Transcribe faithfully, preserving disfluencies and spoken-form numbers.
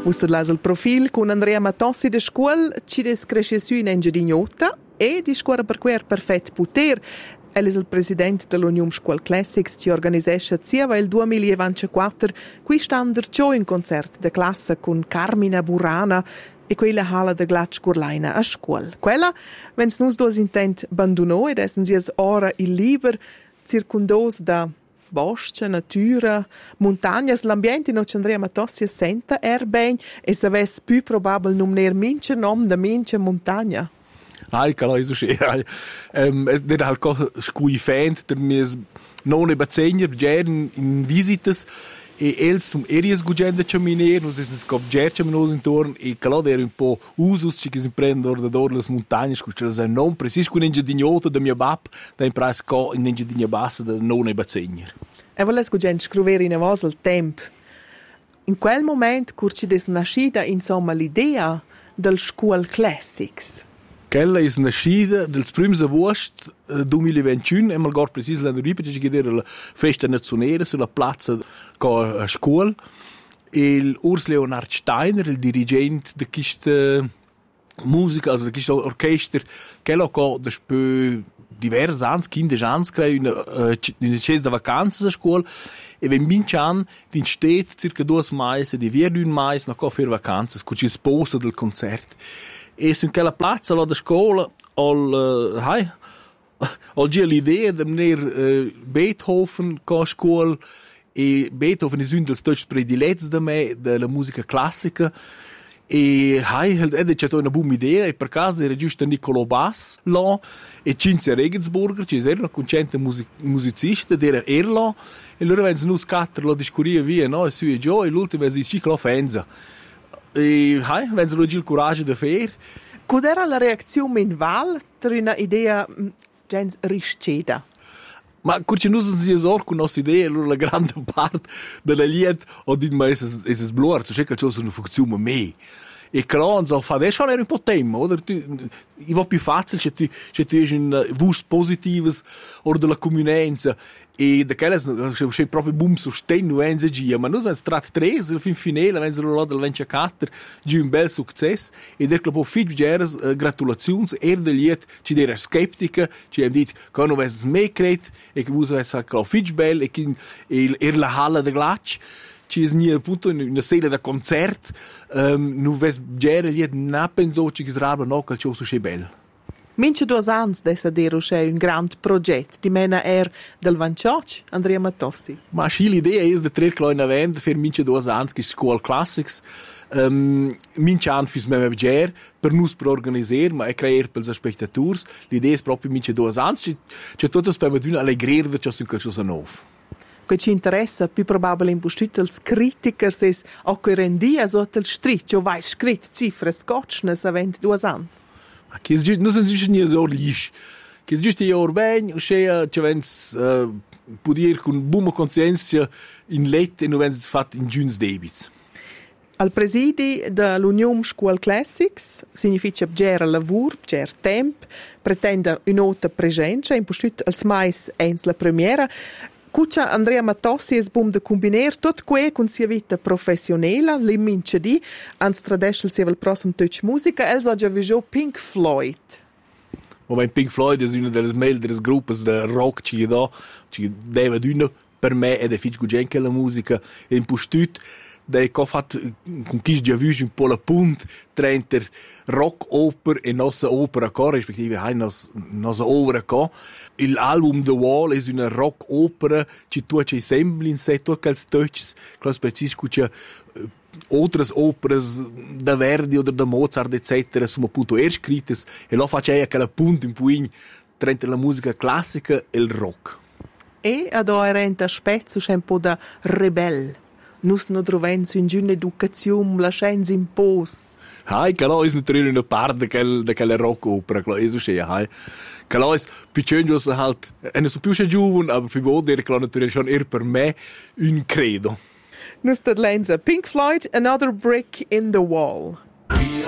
Uster las il profil con Andrea Matossi de scuol ci des cresce su in Engiadignota e di scuola per quer perfett puter. El es il president dell'Union Scuol Classics ci organisescha zieva il duemilaventiquattro qui standard ciò in concert de classe con Carmina Burana e quella hala de Glatsch Gurlaina a scuol. Quella, wenn's nus dos intent bandunò ed essen sies ora il liber circundos da boscia, natura, montagnas, l'ambiente in Andrea Matossi senta er ben e saves più probabel numner mince nom da mince montagna. Ai, caloi so schön. Ähm, der halt ko scui fan der mis non e bazegner gern in visitas e els zum erias gugenda chaminer, nos es cop gercha nos intorno e calò der un po' usus che si prendono da dor las montagne, scuccia se non precis con Engiadignota da mia bap, da in pras co in Engiadigna bassa da non e bazegner. E voles gugend scriver in avos il temp. In quel moment curci des nascida insomma l'idea del Scuol Classics. Quella è nascida dels prims agost duemilaventuno e malgor precis l'anno ripa c'è che era la festa nazionale sulla piazza co a scuola e l'Urs Leonhard Steiner, il dirigente di questa musica, also di questa orchestra, quella co despo diversi anni, quindici anni, credo, in una cesa di vacanze a scuola e wenn vinci anni in steht circa due mesi, di via d'un mese, no co per vacanze, con ci sposa del concerto. E su quella piazza là da scuola ho uh, hai ho già l'idea di venire uh, Beethoven con a scuola e Beethoven è uno dei deutsch prediletti da me della musica classica e hai ed c'è una buona idea e per caso era giusto Niccolo Bass là e Cinzia Regensburger ci era una concente music- musicista era er là e allora wenn nus quattro la discuria via no e su e giù e l'ultimo è si ciclo fenza. E hai, wenn sie il coraggio da fare. Qual era la reazione in val tra una idea gens risceda? Ma curci nus si esor con nostra idea, allora la grande parte della liet o dit ma es es blur, so che c'è una funzione me. E cron so fa adesso era un po' tempo, oder tu i va più facile se tu se tu hai un vust positives or della comunanza e da quella c'è proprio boom sostegno en gia, ma noi strat tre il fin finale wenn lo del ventiquattro gi un bel successo e der club fit geras uh, gratulazions er de liet ci der skeptica ci hem dit che non ves me cret e che vus ves fa fit bel e che er la halla de Glatsch ci es nie appunto in una sala da concert um, nu ves gera liet na penso ci srabla no che ciò so che bel. Mince due anni dessa dero c'è un grande progetto di mena er del Vancioc, Andrea Matossi. Ma sì, l'idea è di tre kleine eventi per mince due anni che Scuol Classics. Um, mince anni fis me ger per nus per organizzare, ma è creare per gli spettatori. L'idea è proprio mince due anni. C'è, c'è tutto per me allegrir da ciò sin qualcosa nuovo. Che ci interessa più probabile in postut els criticers es o che rendia sotto il strit, o vai scrit cifre scotchnes avent due anni. Che è giusto, non sono giusto nie so lisch. Che è giusto io orben, o che ci vens uh, poter con buona coscienza in let e non vens fatto in giuns debits. Al presidi dell'Union Scuol Classics significa bger lavur, bger temp, pretende un'altra presenza, in postut als mais ens la premiera. Cuccia Andrea Matossi es bum de combiner tot que con sia vita professionella, li mince di, ans tradeschel sia vel prossum touch musica, els ha già visto Pink Floyd. Moment Pink Floyd è una delle meglio gruppi de rock ci da, ci deve d'una per me ed è fitch gugen che la musica in postut dei co fat con chi già visto un po' la punt tra inter rock opera e nostra opera co rispettive hai nos nostra opera co il album The Wall è una rock opera ci tu ci sembli in sé tu quels touches clos specifico c'è outras operas da Verdi oder da Mozart eccetera sono appunto er scrittes e lo faccia aquella punt in puin tra inter la musica classica e il rock e ad orenta spezzo c'è un po' da rebel. Nus no troven su in giun educazione la scienza in pos. Hai, che là è natürlich una parte di quella rock opera, che è so schön, hai. Che là è più schön, halt, è non so più schön giovane, aber für wohl der klar natürlich schon eher per me un credo. Nus dat lenza Pink Floyd, Another Brick in the Wall.